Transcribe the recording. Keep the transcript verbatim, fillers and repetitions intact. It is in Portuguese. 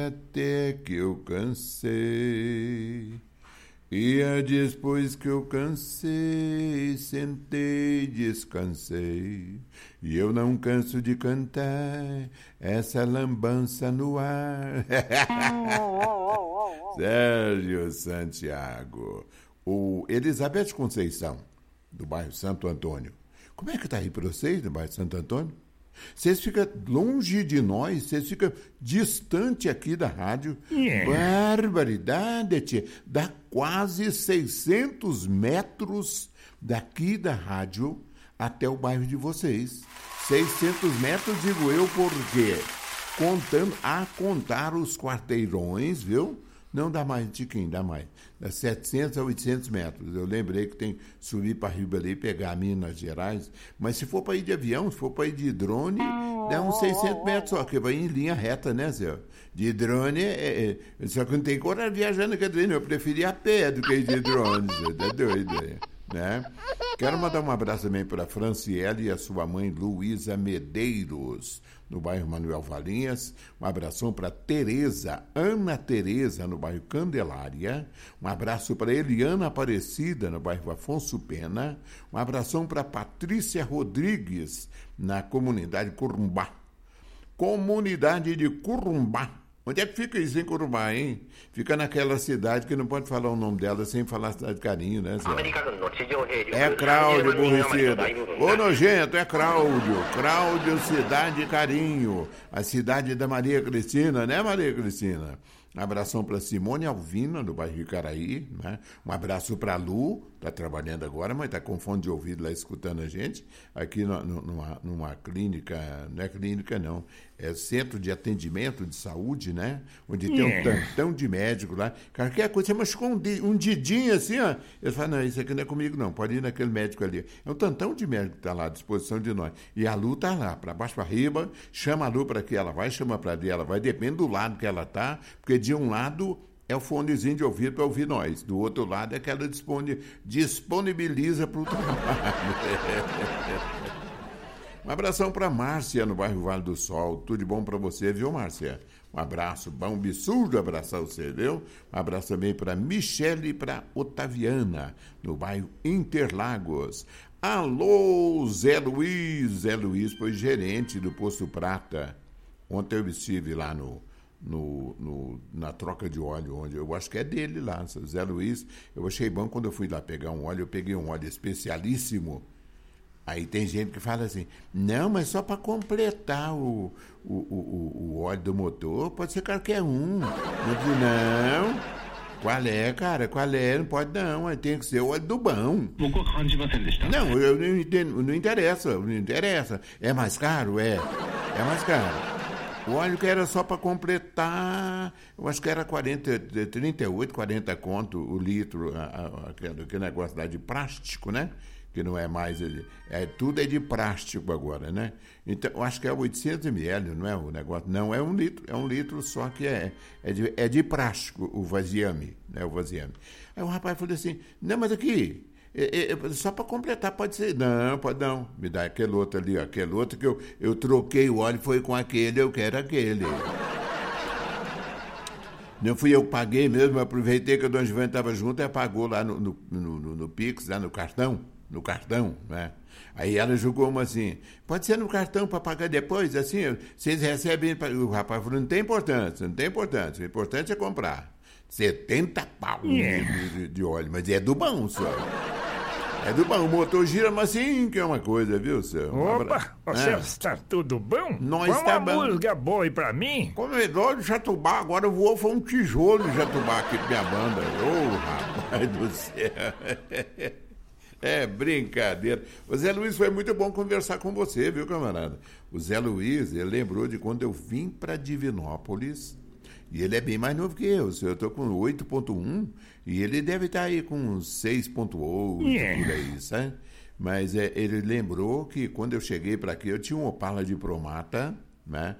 até que eu cansei. E depois que eu cansei, sentei, descansei. E eu não canso de cantar essa lambança no ar. Sérgio Santiago. O Elizabeth Conceição, do bairro Santo Antônio. Como é que tá aí para vocês, no bairro Santo Antônio? Vocês ficam longe de nós, vocês ficam distante aqui da rádio. Yeah. Barbaridade, tia. Dá quase seiscentos metros daqui da rádio até o bairro de vocês. seiscentos metros, digo eu, porque contando, a contar os quarteirões, viu? Não dá mais, Tiquinho, dá mais. Dá setecentos a oitocentos metros. Eu lembrei que tem que subir para Rio ali e pegar Minas Gerais. Mas se for para ir de avião, se for para ir de drone, dá uns seiscentos metros só, que vai em linha reta, né, Zé? De drone, é, é, só que não tem coragem viajando com drone. Eu preferia a pé do que ir de drone, Zé. Tá doido, né? Quero mandar um abraço também para a Franciele e a sua mãe Luísa Medeiros, no bairro Manuel Valinhas. Um abração para Tereza, Ana Tereza, no bairro Candelária. Um abraço para Eliana Aparecida, no bairro Afonso Pena. Um abração para Patrícia Rodrigues, na comunidade Corumbá. Comunidade de Corumbá. Onde é que fica isso em Corumbá, hein? Fica naquela cidade que não pode falar o nome dela sem falar cidade de carinho, né, Zé? É Cláudio, aborrecido. Ô, nojento, é Cláudio. Cláudio, cidade de carinho. A cidade da Maria Cristina, né, Maria Cristina? Um abração para Simone Alvina, do bairro Icaraí, né? Um abraço para a Lu, está trabalhando agora, mas está com fone de ouvido lá escutando a gente, aqui no, no, numa, numa clínica, não é clínica não, é centro de atendimento de saúde, né? Onde tem um tantão de médico lá. Cara, qualquer coisa, você machucou um, um dedinho assim, ó. Ele fala, não, isso aqui não é comigo não, pode ir naquele médico ali. É um tantão de médico que está lá à disposição de nós. E a Lu está lá, para baixo, para riba, chama a Lu para que ela vai, chama para ali, ela vai, depende do lado que ela está, porque de um lado é o fonezinho de ouvido para ouvir nós, do outro lado é que ela dispone, disponibiliza para o trabalho. Um abração para Márcia, no bairro Vale do Sol. Tudo de bom para você, viu, Márcia? Um abraço, bom, absurdo abraçar você, viu? Um abraço também para Michele e para Otaviana, no bairro Interlagos. Alô, Zé Luiz. Zé Luiz foi gerente do Posto Prata. Ontem eu estive lá no, no, no, na troca de óleo, onde eu acho que é dele lá, Zé Luiz. Eu achei bom quando eu fui lá pegar um óleo, eu peguei um óleo especialíssimo. Aí tem gente que fala assim, não, mas só para completar o, o, o, o óleo do motor, pode ser qualquer um. Eu digo, não, qual é, cara, qual é? Não pode não, tem que ser o óleo do bom. Não, eu não, entendo, não interessa, não interessa. É mais caro? É, é mais caro. O óleo que era só para completar, eu acho que era quarenta, trinta e oito, quarenta conto o litro, aquele negócio lá de plástico, né? Que não é mais, é, tudo é de plástico agora, né? Então, eu acho que é oitocentos mililitros, não é o negócio? Não, é um litro, é um litro só que é, é, de, é de plástico, o vaziame, né? O vaziame. Aí o rapaz falou assim, não, mas aqui, é, é, só para completar pode ser, não, pode não, me dá aquele outro ali, aquele outro que eu, eu troquei o óleo, foi com aquele, eu quero aquele. Não fui eu que paguei mesmo, eu aproveitei que a dona Giovanna estava junto e pagou lá no, no, no, no, no Pix, lá no cartão. No cartão, né? Aí ela jogou uma assim, pode ser no cartão para pagar depois, assim, vocês recebem, o rapaz falou, não tem importância, não tem importância, o importante é comprar. setenta pau yeah. de, de óleo, mas é do bom, senhor. É do bom, o motor gira, mas sim que é uma coisa, viu, senhor? Opa, você ah. está tudo bom? Nós está bom. Uma música boa aí pra mim? Comedor de Jatubá, agora eu vou, foi um tijolo de Jatubá aqui pra minha banda. Ô, oh, rapaz do céu. É brincadeira. O Zé Luiz, foi muito bom conversar com você, viu, camarada? O Zé Luiz, ele lembrou de quando eu vim para Divinópolis, e ele é bem mais novo que eu. Eu estou com oito ponto um e ele deve estar aí com seis ponto oito, yeah. por aí, sabe? Mas é, ele lembrou que quando eu cheguei para aqui, eu tinha um Opala Diplomata, né?